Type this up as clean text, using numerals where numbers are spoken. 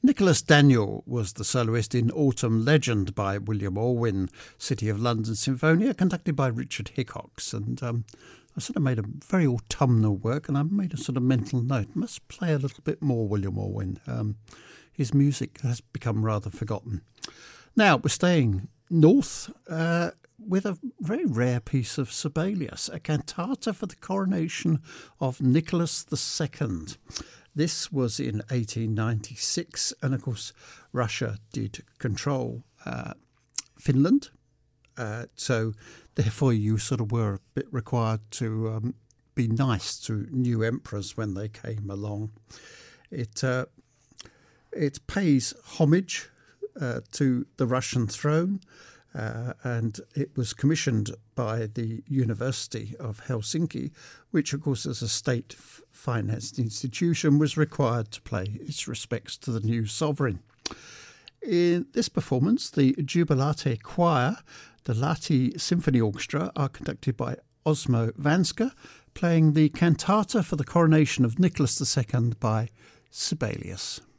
Nicholas Daniel was the soloist in Autumn Legend by William Orwin, City of London Symphonia, conducted by Richard Hickox. And I sort of made a very autumnal work, and I made a sort of mental note. Must play a little bit more William Orwin. His music has become rather forgotten. Now, we're staying north with a very rare piece of Sibelius, a cantata for the coronation of Nicholas II. This was in 1896, and of course Russia did control Finland, so therefore you sort of were a bit required to be nice to new emperors when they came along. It pays homage to the Russian throne, and it was commissioned by the University of Helsinki, which of course as a state-financed institution was required to pay its respects to the new sovereign. In this performance, the Jubilate Choir, the Lahti Symphony Orchestra, are conducted by Osmo Vanska, playing the cantata for the coronation of Nicholas II by Sibelius.